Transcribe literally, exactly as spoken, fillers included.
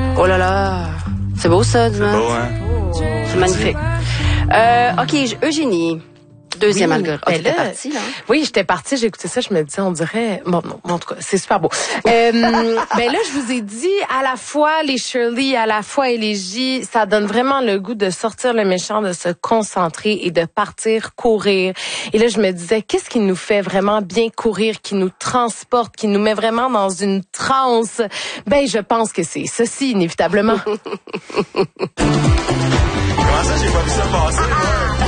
Oh là là. C'est beau, ça, dis-moi. C'est beau, hein? C'est magnifique. Euh, OK, Eugénie. Deuxième oui, algorithme. Ben oh, t'étais là, partie, là? Oui, j'étais partie, j'ai écouté ça, je me disais, on dirait... Bon, non, en tout cas, c'est super beau. Euh, ben là, je vous ai dit, à la fois les Shirley, à la fois Élégie, ça donne vraiment le goût de sortir le méchant, de se concentrer et de partir courir. Et là, je me disais, qu'est-ce qui nous fait vraiment bien courir, qui nous transporte, qui nous met vraiment dans une transe? Ben, je pense que c'est ceci, inévitablement. Comment ça, j'ai pas vu ça passer, moi?